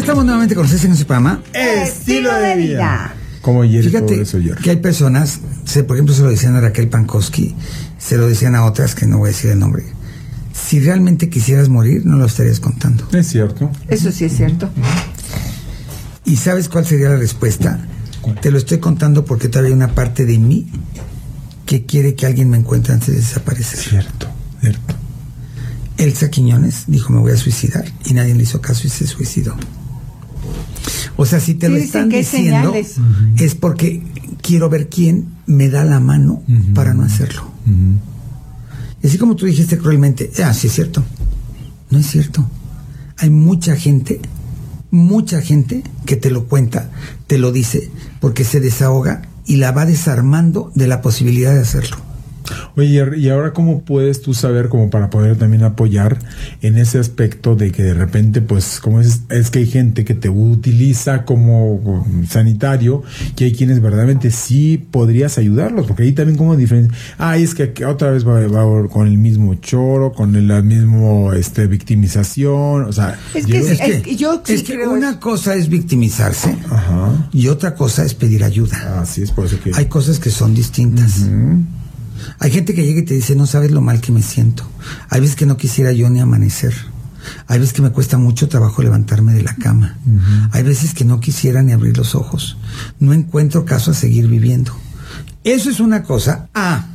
estamos nuevamente con ustedes en su programa Estilo de Vida. Como ayer. Fíjate que hay personas, por ejemplo, se lo decían a Raquel Pankowski, se lo decían a otras que no voy a decir el nombre. Si realmente quisieras morir, no lo estarías contando. Es cierto. Eso sí es cierto. ¿Y sabes cuál sería la respuesta? Te lo estoy contando porque todavía hay una parte de mí que quiere que alguien me encuentre antes de desaparecer. Cierto. Elsa Quiñones dijo, me voy a suicidar, y nadie le hizo caso y se suicidó. O sea, si te lo están diciendo, es porque quiero ver quién me da la mano para no hacerlo. Y así como tú dijiste cruelmente, sí es cierto. No es cierto. Hay mucha gente que te lo cuenta, te lo dice, porque se desahoga y la va desarmando de la posibilidad de hacerlo. Oye, y ahora, ¿cómo puedes tú saber, como para poder también apoyar en ese aspecto de que de repente, pues, como es que hay gente que te utiliza como sanitario, que hay quienes verdaderamente sí podrías ayudarlos? Porque ahí también como diferencia, es que otra vez va con el mismo choro, con la mismo victimización, o sea, es que una cosa es victimizarse y otra cosa es pedir ayuda. Así es, por eso que hay cosas que son distintas. Hay gente que llega y te dice, no sabes lo mal que me siento. Hay veces que no quisiera yo ni amanecer. Hay veces que me cuesta mucho trabajo levantarme de la cama. Hay veces que no quisiera ni abrir los ojos. No encuentro caso a seguir viviendo. Eso es una cosa.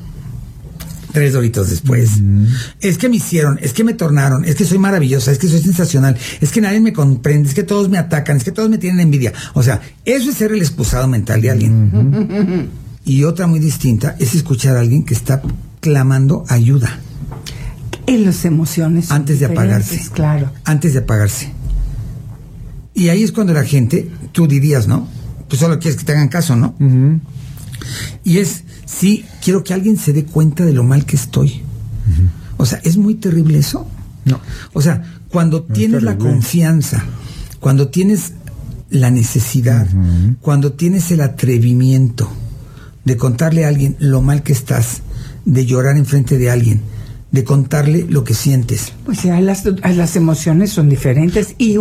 3 doritos después. Es que me hicieron, es que me tornaron, es que soy maravillosa, es que soy sensacional, es que nadie me comprende, es que todos me atacan, es que todos me tienen envidia. O sea, eso es ser el excusado mental de alguien. Y otra muy distinta es escuchar a alguien que está clamando ayuda. En las emociones. Antes de apagarse. Claro. Antes de apagarse. Y ahí es cuando la gente, tú dirías, ¿no? Pues solo quieres que te hagan caso, ¿no? Y sí, quiero que alguien se dé cuenta de lo mal que estoy. O sea, ¿es muy terrible eso? No. O sea, cuando tienes la confianza, cuando tienes la necesidad, cuando tienes el atrevimiento de contarle a alguien lo mal que estás, de llorar enfrente de alguien, de contarle lo que sientes. Pues ya las emociones son diferentes y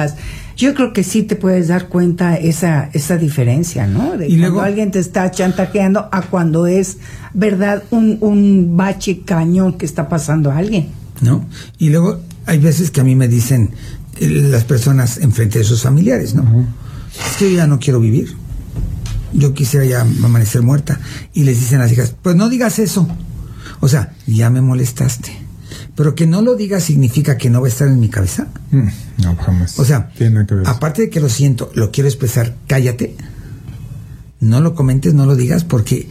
yo creo que sí te puedes dar cuenta esa diferencia, ¿no? De y cuando luego, alguien te está chantajeando a cuando es verdad un bache cañón que está pasando a alguien. ¿No? Y luego hay veces que a mí me dicen las personas enfrente de sus familiares, ¿no? Es que yo ya no quiero vivir. Yo quisiera ya amanecer muerta. Y les dicen a las hijas, pues no digas eso. O sea, ya me molestaste. Pero que no lo digas significa que no va a estar en mi cabeza. No, jamás. O sea, aparte de que lo siento, lo quiero expresar, cállate. No lo comentes, no lo digas, porque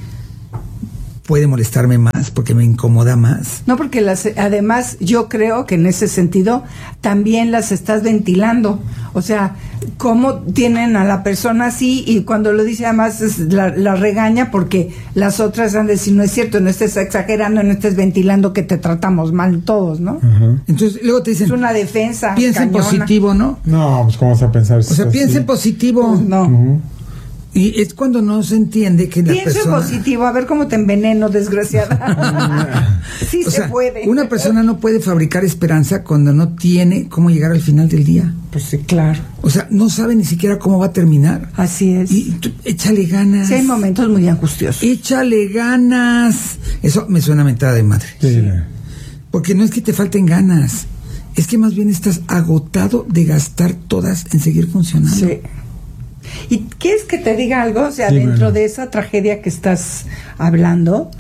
puede molestarme más, porque me incomoda más. No, porque además yo creo que en ese sentido también las estás ventilando. O sea, cómo tienen a la persona así, y cuando lo dice además la regaña, porque las otras han de decir, no es cierto, no estés exagerando, no estés ventilando que te tratamos mal todos, ¿no? Entonces luego te dicen, es una defensa piensa en positivo, ¿no? No, pues ¿cómo vas a pensar? O sea, piensa en positivo. Pues no. Y es cuando no se entiende que la persona... Piensa positivo, a ver cómo te enveneno, desgraciada. Sí, o se sea, puede. Una persona no puede fabricar esperanza cuando no tiene cómo llegar al final del día. Pues sí, claro. O sea, no sabe ni siquiera cómo va a terminar. Así es. Y échale ganas. Sí, hay momentos muy angustiosos. Échale ganas. Eso me suena a mentada de madre. Sí. Porque no es que te falten ganas, es que más bien estás agotado de gastar todas en seguir funcionando. Sí. ¿Y quieres que te diga algo? O sea, dentro de esa tragedia que estás hablando,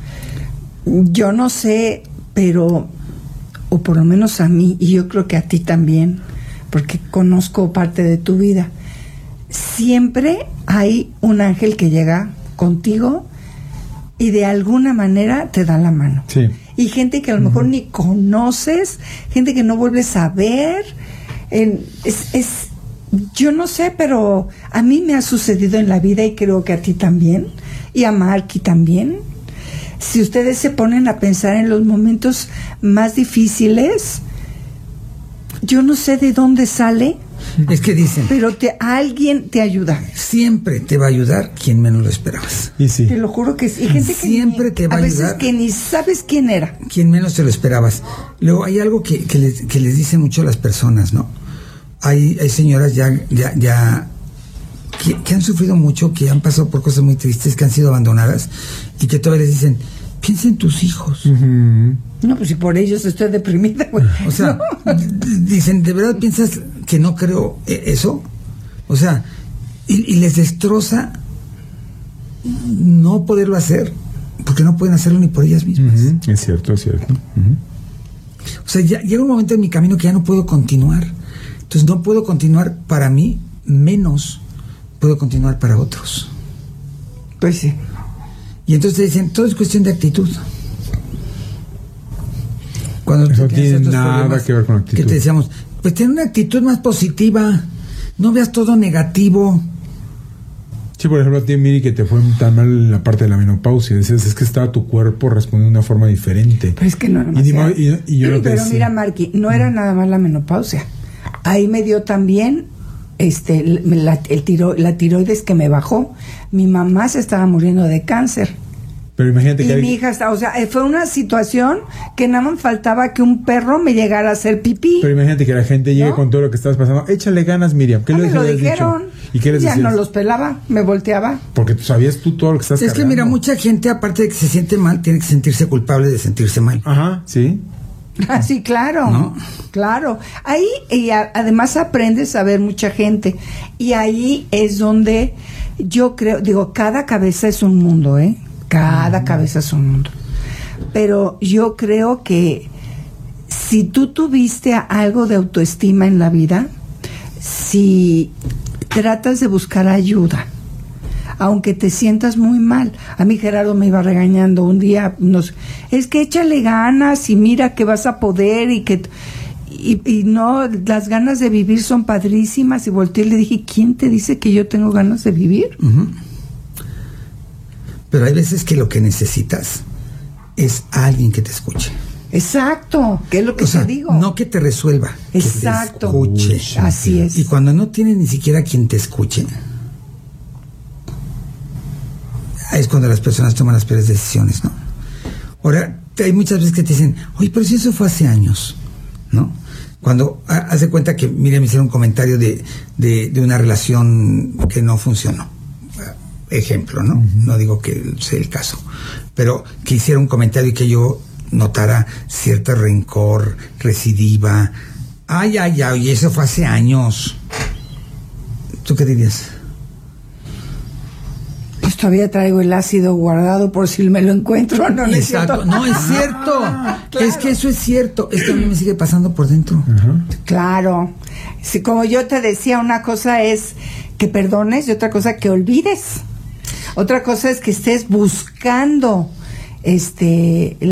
yo no sé, pero, o por lo menos a mí, y yo creo que a ti también, porque conozco parte de tu vida, siempre hay un ángel que llega contigo y de alguna manera te da la mano. Sí. Y gente que a lo mejor ni conoces, gente que no vuelves a ver, yo no sé, pero a mí me ha sucedido en la vida y creo que a ti también, y a Marky también. Si ustedes se ponen a pensar en los momentos más difíciles, yo no sé de dónde sale. Es que dicen, pero alguien te ayuda. Siempre te va a ayudar quien menos lo esperabas. Y sí. Te lo juro que sí. Y gente siempre te va a ayudar. A veces que ni sabes quién era. Quien menos te lo esperabas. Luego hay algo que les dicen mucho a las personas, ¿no? hay señoras ya que han sufrido mucho, que han pasado por cosas muy tristes, que han sido abandonadas y que todavía les dicen, piensa en tus hijos. No, pues si por ellos estoy deprimida, güey. O sea, dicen, ¿de verdad piensas que no creo eso? O sea, y les destroza no poderlo hacer, porque no pueden hacerlo ni por ellas mismas. Es cierto, es cierto. O sea, ya llega un momento en mi camino que ya no puedo continuar. Entonces no puedo continuar para mí, menos puedo continuar para otros. Pues sí. Y entonces te dicen, todo es cuestión de actitud. Cuando eso tiene nada que ver con actitud. Que te decíamos, pues ten una actitud más positiva, no veas todo negativo. Sí, por ejemplo, a ti, Miri, que te fue tan mal en la parte de la menopausia, decías, es que estaba tu cuerpo respondiendo de una forma diferente. Pero es que no era más. Pero mira, Marqui, no era nada más la menopausia. Ahí me dio también la tiroides que me bajó. Mi mamá se estaba muriendo de cáncer. Pero imagínate que mi hija está, o sea, fue una situación que nada más faltaba que un perro me llegara a hacer pipí. Pero imagínate que la gente llegue con todo lo que estabas pasando. Échale ganas, Miriam. ¿Qué me lo dijeron? Dicho? ¿Y qué les decías? Ya no los pelaba, me volteaba. Porque tú sabías todo lo que estás cargando. Es que mira, mucha gente, aparte de que se siente mal, tiene que sentirse culpable de sentirse mal. Ajá, sí. Sí, claro, ¿no? Claro. Ahí además aprendes a ver mucha gente. Y ahí es donde yo creo, digo, cada cabeza es un mundo, ¿eh? Cada cabeza es un mundo. Pero yo creo que si tú tuviste algo de autoestima en la vida, si tratas de buscar ayuda, aunque te sientas muy mal. A mí Gerardo me iba regañando un día, es que échale ganas y mira que vas a poder y no, las ganas de vivir son padrísimas. Y volteé y le dije, ¿quién te dice que yo tengo ganas de vivir? Pero hay veces que lo que necesitas es alguien que te escuche. Exacto, que es lo que te digo. No que te resuelva, exacto, que te escuche. Así es. Y cuando no tienes ni siquiera quien te escuche, es cuando las personas toman las peores decisiones, ¿no? Ahora, hay muchas veces que te dicen, oye, pero si eso fue hace años, ¿no? Cuando haz de cuenta que, mira, me hicieron un comentario de una relación que no funcionó. Ejemplo, ¿no? No digo que sea el caso, pero que hiciera un comentario y que yo notara cierto rencor, recidiva. Ay, y eso fue hace años. ¿Tú qué dirías? Pues todavía traigo el ácido guardado por si me lo encuentro. No, exacto, no es cierto. Claro. Es que eso es cierto. Es que a mí me sigue pasando por dentro. Claro. Si, como yo te decía, una cosa es que perdones y otra cosa que olvides. Otra cosa es que estés buscando